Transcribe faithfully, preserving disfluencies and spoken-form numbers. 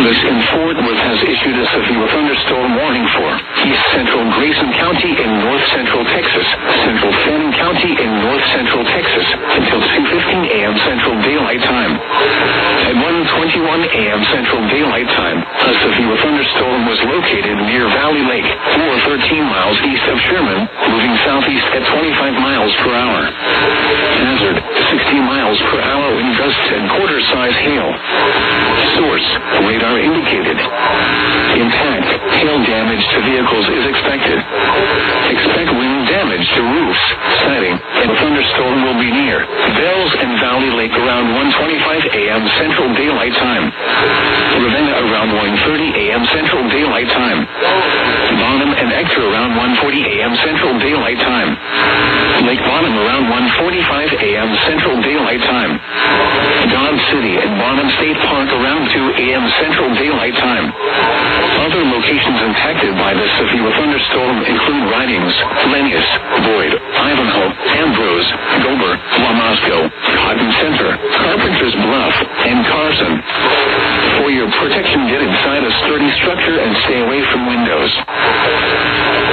This in Fort Worth has issued a severe thunderstorm warning for East Central Grayson County in North Central Texas, Central Fannin County in North Central Texas until two fifteen a.m. Central Daylight Time. At one twenty-one a.m. Central Daylight Time, a severe thunderstorm was located near Valley Lake, four thirteen miles east of Sherman, moving southeast at twenty-five miles per hour. Hazard, sixty miles per hour wind gusts and quarter-size hail. Source, radar indicated. Impact, hail damage to vehicles is expected. Expect wind damage to roofs, siding, and a thunderstorm will be near Bells and Valley Lake around one twenty-five a.m. Central Daylight Time. Ravenna around one thirty a.m. Central Daylight Time. Bonham and Ector around one forty a.m. Central Daylight Time. Lake Bonham around one forty-five a.m. Central Daylight Time. Dodge City and Bonham State Park around two a.m. Central Daylight Time. Other locations impacted by this severe thunderstorm include Ridings, Lennius, Boyd, Ivanhoe, Ambrose, Gober, Wamasco, Cotton Center, Carpenter's Bluff, and Carson. For your protection, get inside a sturdy structure and stay away from windows.